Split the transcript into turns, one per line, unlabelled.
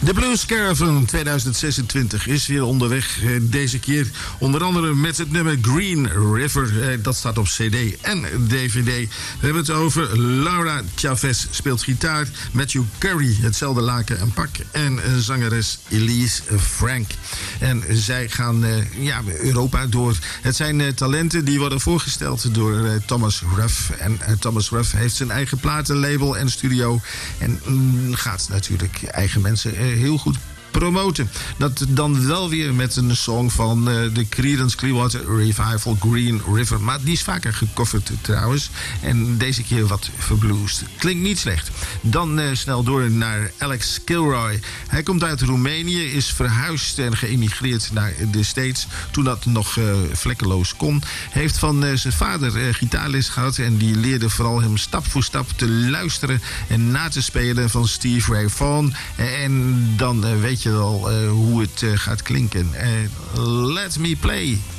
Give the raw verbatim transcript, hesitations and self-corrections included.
De Blues Caravan tweeduizend zesentwintig is weer onderweg. Deze keer onder andere met het nummer Green River. Dat staat op cd en dvd. We hebben het over Laura Chavez speelt gitaar. Matthew Curry, hetzelfde laken en pak. En zangeres Elise Frank. En zij gaan uh, ja, Europa door. Het zijn uh, talenten die worden voorgesteld door uh, Thomas Ruff. En uh, Thomas Ruff heeft zijn eigen platenlabel en studio. En mm, gaat natuurlijk eigen mensen uh, heel goed promoten. Dat dan wel weer met een song van uh, de Creedence Clearwater Revival, Green River. Maar die is vaker gecoverd trouwens. En deze keer wat verbluesd. Klinkt niet slecht. Dan uh, snel door naar Alex Kilroy. Hij komt uit Roemenië, is verhuisd en geëmigreerd naar de States toen dat nog uh, vlekkeloos kon. Heeft van uh, zijn vader uh, gitaarles gehad en die leerde vooral hem stap voor stap te luisteren en na te spelen van Steve Ray Vaughan. En dan uh, weet je wel uh, hoe het uh, gaat klinken. Uh, let me play.